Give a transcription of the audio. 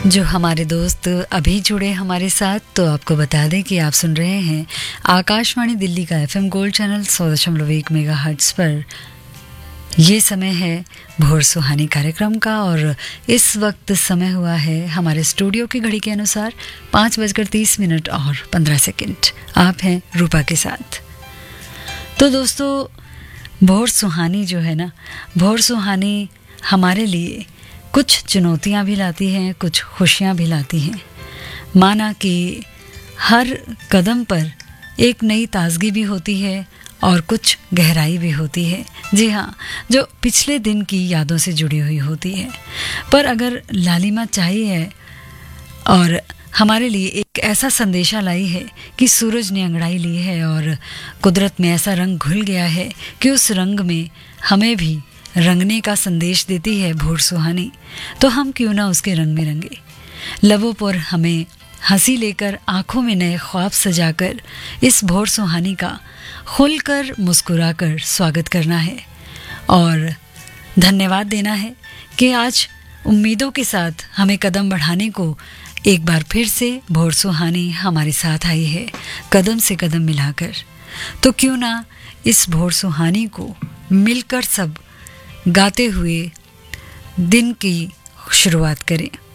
जो हमारे दोस्त अभी जुड़े हमारे साथ, तो आपको बता दें कि आप सुन रहे हैं आकाशवाणी दिल्ली का FM गोल्ड चैनल 100.1 मेगाहर्ट्ज़ पर। ये समय है भोर सुहानी कार्यक्रम का और इस वक्त समय हुआ है हमारे स्टूडियो की घड़ी के अनुसार 5:30 और 15 आप हैं रूपा के साथ। तो दोस्तों, भोर सुहानी जो है ना, भोर सुहानी हमारे लिए कुछ चुनौतियां भी लाती हैं, कुछ खुशियां भी लाती हैं। माना कि हर कदम पर एक नई ताजगी भी होती है और कुछ गहराई भी होती है। जी हाँ, जो पिछले दिन की यादों से जुड़ी हुई होती है। पर अगर लालिमा चाहिए और हमारे लिए एक ऐसा संदेशा लाई है कि सूरज ने अंगड़ाई ली है और कुदरत में ऐसा रंग घुल गया है कि उस रंग में हमें भी रंगने का संदेश देती है भोर सुहानी, तो हम क्यों ना उसके रंग में रंगे। लबों पर हमें हंसी लेकर, आंखों में नए ख्वाब सजाकर इस भोर सुहानी का खुलकर मुस्कुराकर स्वागत करना है और धन्यवाद देना है कि आज उम्मीदों के साथ हमें कदम बढ़ाने को एक बार फिर से भोर सुहानी हमारे साथ आई है, कदम से कदम मिलाकर। तो क्यों ना इस भोर सुहानी को मिलकर सब गाते हुए दिन की शुरुआत करें।